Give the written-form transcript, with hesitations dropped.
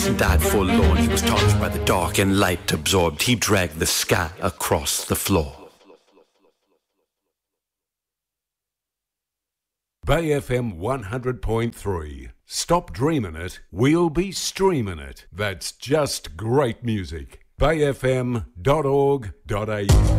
and died forlorn. He was tarnished by the dark and light absorbed. He dragged the sky across the floor. Bay FM 100.3. Stop dreaming it, we'll be streaming it. That's just great music. bayfm.org.au